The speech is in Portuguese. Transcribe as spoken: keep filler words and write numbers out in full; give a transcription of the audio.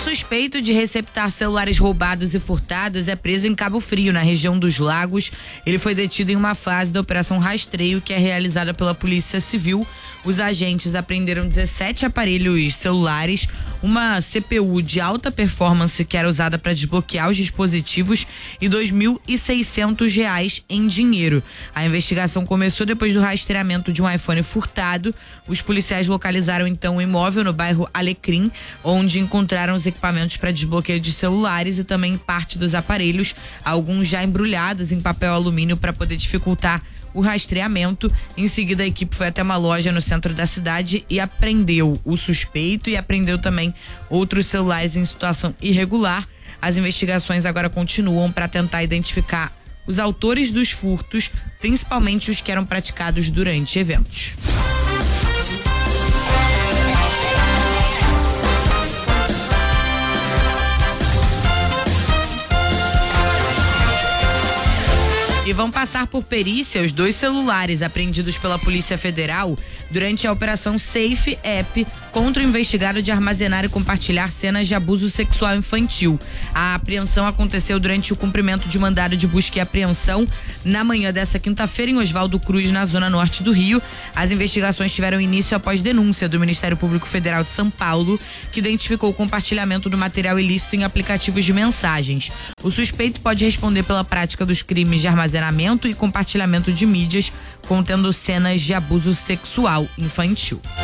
suspeito de receptar celulares roubados e furtados é preso em Cabo Frio, na região dos Lagos. Ele foi detido em uma fase da Operação Rastreio, que é realizada pela Polícia Civil. Os agentes apreenderam dezessete aparelhos celulares, uma C P U de alta performance que era usada para desbloquear os dispositivos e dois mil e seiscentos reais em dinheiro. A investigação começou depois do rastreamento de um iPhone furtado. Os policiais localizaram então o imóvel no bairro Alecrim, onde encontraram os equipamentos para desbloqueio de celulares e também parte dos aparelhos, alguns já embrulhados em papel alumínio para poder dificultar o rastreamento. Em seguida, a equipe foi até uma loja no centro da cidade e apreendeu o suspeito e apreendeu também outros celulares em situação irregular. As investigações agora continuam para tentar identificar os autores dos furtos, principalmente os que eram praticados durante eventos. E vão passar por perícia os dois celulares apreendidos pela Polícia Federal durante a Operação Safe App contra o investigado de armazenar e compartilhar cenas de abuso sexual infantil. A apreensão aconteceu durante o cumprimento de mandado de busca e apreensão na manhã dessa quinta-feira em Oswaldo Cruz, na zona norte do Rio. As investigações tiveram início após denúncia do Ministério Público Federal de São Paulo, que identificou o compartilhamento do material ilícito em aplicativos de mensagens. O suspeito pode responder pela prática dos crimes de armazenamento e compartilhamento de mídias contendo cenas de abuso sexual infantil.